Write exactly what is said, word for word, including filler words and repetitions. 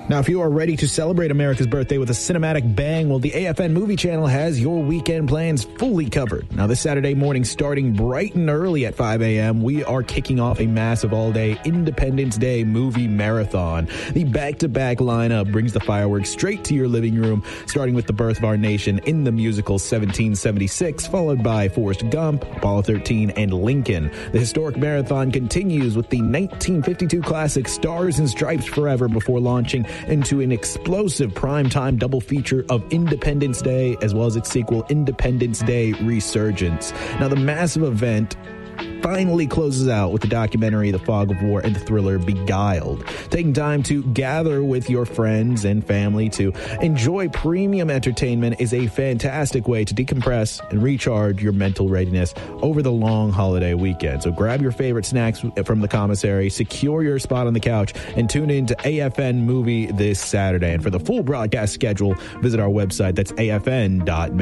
Now, if you are ready to celebrate America's birthday with a cinematic bang, well, the A F N Movie Channel has your weekend plans fully covered. Now, this Saturday morning, starting bright and early at five a.m., we are kicking off a massive all-day Independence Day movie marathon. The back-to-back lineup brings the fireworks straight to your living room, starting with the birth of our nation in the musical seventeen seventy-six, followed by Forrest Gump, Apollo thirteen, and Lincoln. The historic marathon continues with the nineteen fifty-two classic Stars and Stripes Forever before launching into an explosive primetime double feature of Independence Day, as well as its sequel, Independence Day Resurgence. Now, the massive event finally closes out with the documentary The Fog of War and the thriller Beguiled. Taking time to gather with your friends and family to enjoy premium entertainment is a fantastic way to decompress and recharge your mental readiness over the long holiday weekend. So grab your favorite snacks from the commissary, secure your spot on the couch, and tune in to A F N Movie this Saturday. And for the full broadcast schedule, visit our website. That's A F N dot net.